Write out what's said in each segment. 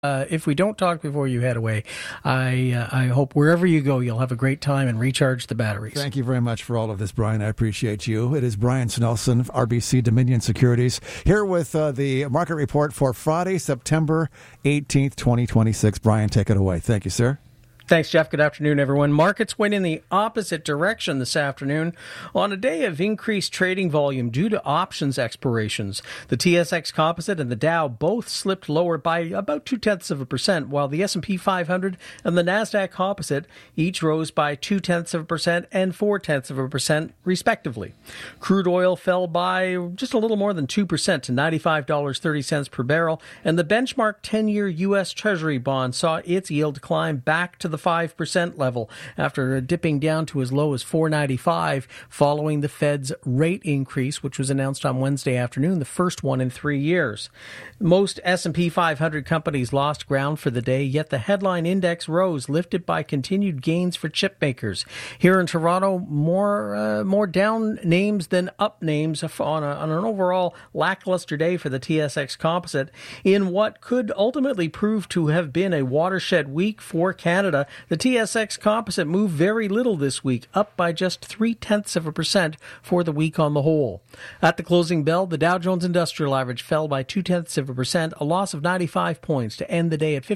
if we don't talk before you head away, I hope wherever you go, you'll have a great time and recharge the batteries. Thank you very much for all of this, Brian. I appreciate you. It is Brian Snelson, RBC Dominion Securities, here with the market report for Friday, September 18th, 2026. Brian, take it away. Thank you, sir. Thanks, Jeff. Good afternoon, everyone. Markets went in the opposite direction this afternoon on a day of increased trading volume due to options expirations. The TSX Composite and the Dow both slipped lower by about 0.2%, while the S&P 500 and the NASDAQ Composite each rose by 0.2% and 0.4%, respectively. Crude oil fell by just a little more than 2% to $95.30 per barrel, and the benchmark 10-year U.S. Treasury bond saw its yield climb back to the 5% level after dipping down to as low as 4.95 following the Fed's rate increase, which was announced on Wednesday afternoon, the first one in 3 years. Most S&P 500 companies lost ground for the day, yet the headline index rose, lifted by continued gains for chip makers. Here in Toronto, more down names than up names on an overall lackluster day for the TSX Composite in what could ultimately prove to have been a watershed week for Canada. The TSX Composite moved very little this week, up by just 0.3% for the week on the whole. At the closing bell, the Dow Jones Industrial Average fell by 0.2%, a loss of 95 points to end the day at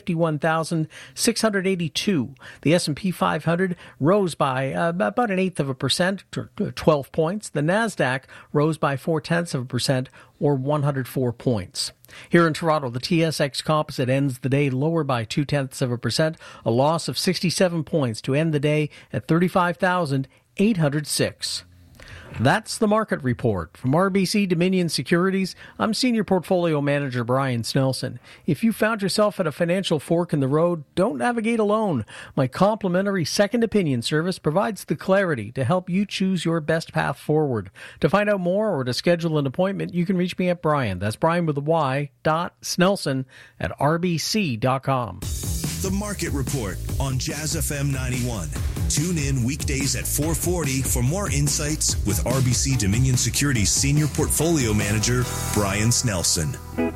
51,682. The S&P 500 rose by about 0.8%, 12 points. The NASDAQ rose by 0.4%, or 104 points. Here in Toronto, the TSX Composite ends the day lower by 0.2%, a loss of 67 points to end the day at 35,806. That's the market report. From RBC Dominion Securities, I'm Senior Portfolio Manager Brian Snelson. If you found yourself at a financial fork in the road, don't navigate alone. My complimentary second opinion service provides the clarity to help you choose your best path forward. To find out more or to schedule an appointment, you can reach me at Brian. That's Brian with a Y, Snelson at rbc.com. The Market Report on Jazz FM 91. Tune in weekdays at 4:40 for more insights with RBC Dominion Securities Senior Portfolio Manager Brian Snelson.